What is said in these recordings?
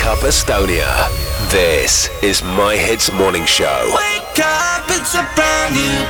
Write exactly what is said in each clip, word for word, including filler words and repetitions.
Wake Up Estonia. This is My Hits Morning Show. Wake up, it's a brand new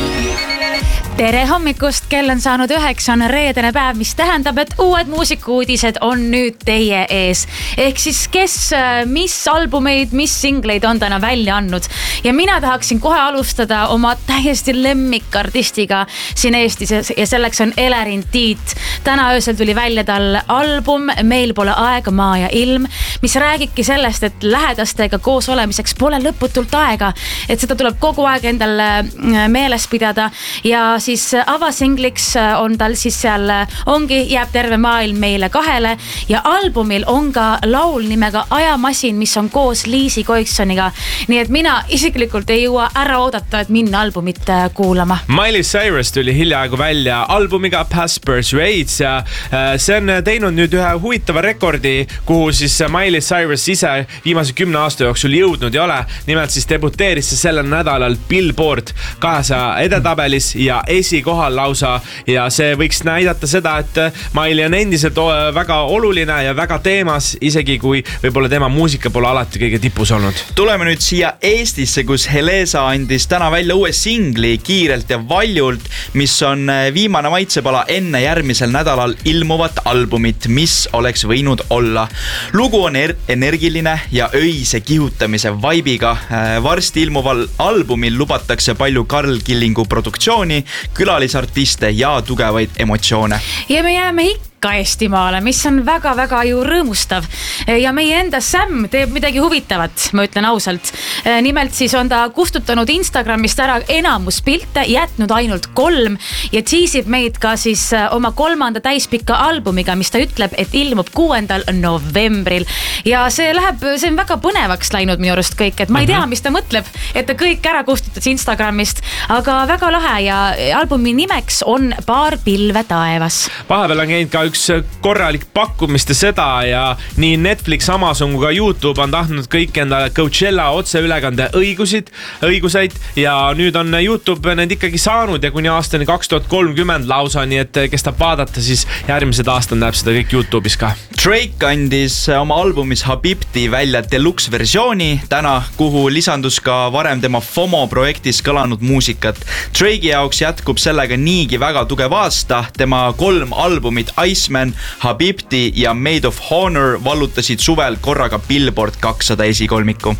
day. Tere hommikust, kell on saanud üheksa, on reedene päev, mis tähendab, et uued muusikuudised on nüüd teie ees. Ehk siis kes, mis albumeid, mis singleid on täna välja andnud. Ja mina tahaksin kohe alustada oma täiesti lemmikartistiga siin Eestis ja selleks on Elerin Tiit. Täna öösel tuli välja tal album Meil pole aega, maa ja ilm, mis räägibki sellest, et lähedastega koos olemiseks pole lõputult aega, et seda tuleb kogu aeg endal meeles pidada ja siis avasingliks on tal siis seal ongi Jääb terve maailm meile kahele ja albumil on ka laul nimega Ajamasin, mis on koos Liisi Koiksoniga. Nii et mina isiklikult ei jõua ära oodata, et minna albumit kuulama. Miley Cyrus tuli hiljaaegu välja albumiga Passpers Raids ja see on teinud nüüd ühe huvitava rekordi, kuhu siis Miley Cyrus ise viimase kümne aasta jooksul jõudnud ei ole. Nimelt siis debuteeris see sellel nädalal Billboard kahesaja edetabelis ja esikohal lausa ja see võiks näidata seda, et Miley on endiselt väga oluline ja väga teemas, isegi kui võib-olla tema muusika pole alati kõige tipus olnud. Tuleme nüüd siia Eestisse, kus Helesa andis täna välja uue singli Kiirelt ja valjult, mis on viimane maitsepala enne järgmisel nädalal ilmuvat albumit, mis oleks võinud olla. Lugu on er- energiline ja öise kihutamise vaibiga. Varsti ilmuval albumil lubatakse palju Karl Killingu produktsiooni, külalisartiste ja tugevaid emotsioone. Ja me jääme ikka Eestimaale, mis on väga-väga ju rõõmustav. Ja meie enda Sam teeb midagi huvitavat, ma ütlen ausalt. Nimelt siis on ta kustutanud Instagramist ära enamus pilte, jätnud ainult kolm ja tiisib meid ka siis oma kolmanda täispikka albumiga, mis ta ütleb, et ilmub kuuendal novembril. Ja see läheb, see on väga põnevaks läinud minu arust kõik, et ma ei tea, mis ta mõtleb, et ta kõik ära kustutas Instagramist, aga väga lahe ja albumi nimeks on Paar pilve taevas. Vahepeal on käinud ka üks korralik pakkumiste seda ja nii Netflix, Amazon kui ka YouTube on tahtnud kõik enda Coachella otseülekande õigusid, õiguseid ja nüüd on YouTube need ikkagi saanud ja kuni aastani kaks tuhat kolmkümmend lausa, nii et kes tahab vaadata, siis järgmised aastad näeb seda kõik YouTube'is ka. Drake andis oma albumis Habibti välja deluxe versiooni täna, kuhu lisandus ka varem tema FOMO projektis kõlanud muusikat. Drake'i jaoks jätkub sellega niigi väga tugev aasta, tema kolm albumit Iceman, Habibti ja Made of Honor vallutasid suvel korraga Billboard kakssada esikolmiku.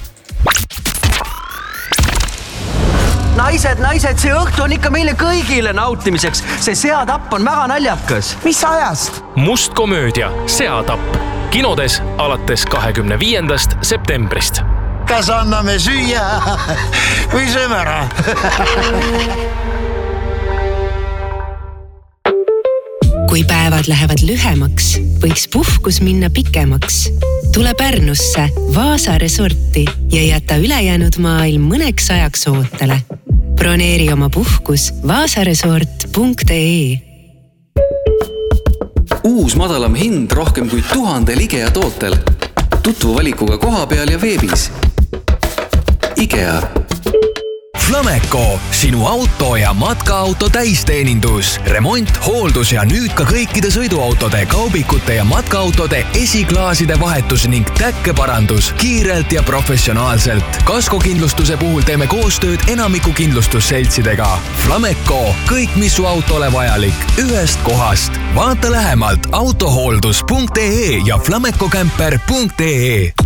Naised, naised, see õhtu on ikka meile kõigile nautimiseks. See seatapp on väga naljakas. Mis ajast? Must komöödia Seatapp. Kinodes alates kahekümne viiendast septembrist. Kas anname süüa või sööme ära? Kui päevad lähevad lühemaks, võiks puhkus minna pikemaks. Tule Pärnusse Vaasa resorti ja jäta ülejäänud maailm mõneks ajaks ootele. Broneeri oma puhkus vaasaresort punkt ee. Uus madalam hind rohkem kui tuhandel IKEA tootel. Tutvu valikuga koha peal ja veebis. IKEA. Flameco, sinu auto ja matkaauto täisteenindus, remont, hooldus ja nüüd ka kõikide sõiduautode, kaubikute ja matkaautode esiklaaside vahetus ning täkkeparandus kiirelt ja professionaalselt. Kaskokindlustuse puhul teeme koostööd enamiku kindlustusseltsidega. Flameco, kõik mis su autole vajalik, ühest kohast. Vaata lähemalt autohooldus punkt ee ja flamecocamper punkt ee.